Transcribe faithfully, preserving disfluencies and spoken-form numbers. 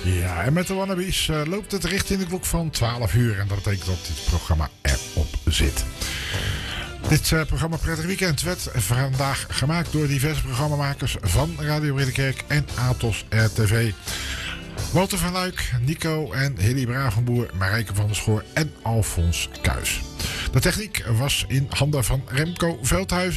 Ja, en met de Wannabes uh, loopt het richting de klok van twaalf uur. En dat betekent dat dit programma erop zit. Dit uh, programma Prettig Weekend werd vandaag gemaakt door diverse programmamakers van Radio Ridderkerk en Atos R T V. Walter van Luik, Nico en Hilly Bravenboer, Marijke van der Schoor en Alfons Kuijs. De techniek was in handen van Remco Veldhuizen.